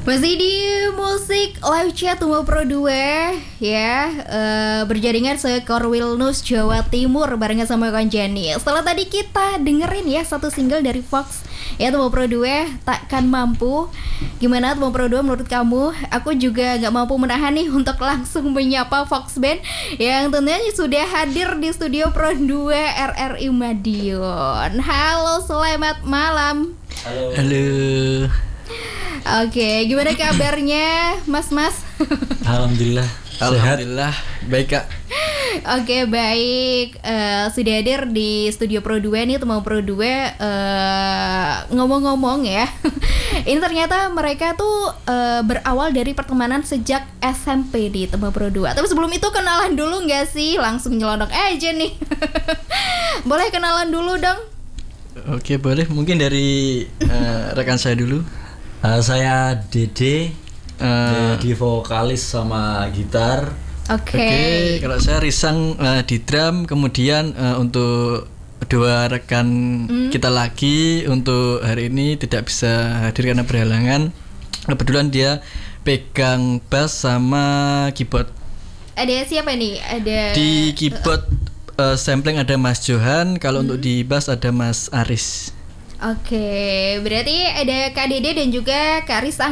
Masih di musik live chat Tumor Pro 2 ya, berjaringan se-Korwilnus Jawa Timur barengan sama Konjani. Setelah tadi kita dengerin ya satu single dari Fox ya, Tumor Pro 2 Takkan Mampu. Gimana Tumor Pro 2 menurut kamu? Aku juga gak mampu menahan nih untuk langsung menyapa Fox Band yang tentunya sudah hadir di studio Pro 2 RRI Madiun. Halo, selamat malam. Halo. Oke, gimana kabarnya, Mas? Alhamdulillah. Alhamdulillah, baik Kak. Oke, baik. Sudah hadir di studio Pro 2 nih, Tumor Pro 2. Ngomong-ngomong ya, ini ternyata mereka tuh berawal dari pertemanan sejak SMP di Tumor Pro 2. Tapi sebelum itu kenalan dulu nggak sih? Langsung nyelonok aja nih. Boleh kenalan dulu dong? Oke, boleh. Mungkin dari rekan saya dulu. Saya Dede, di vokalis sama gitar. Oke. Kalau saya Risang di drum. Kemudian untuk dua rekan kita lagi untuk hari ini tidak bisa hadir karena berhalangan. Kebetulan dia pegang bass sama keyboard. Ada siapa nih? Ada Di keyboard sampling ada Mas Johan. Kalau untuk di bass ada Mas Aris. Oke, berarti ada Kak Dede dan juga Kak Risang